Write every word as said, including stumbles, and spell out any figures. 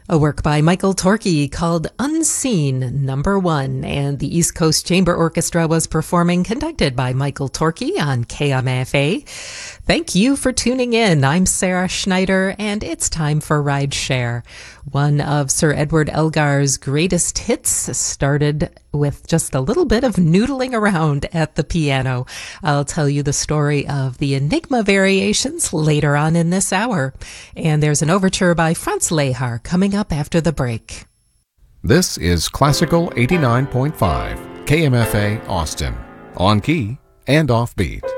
A work by Michael Torke called Unseen Number One, and the East Coast Chamber Orchestra was performing, conducted by Michael Torke on K M F A. Thank you for tuning in. I'm Sarah Schneider, and it's time for Ride Share. One of Sir Edward Elgar's greatest hits started with just a little bit of noodling around at the piano. I'll tell you the story of the Enigma variations later on in this hour. And there's an overture by Franz Lehar coming up after the break. This is Classical eighty-nine point five, K M F A Austin, on key and offbeat.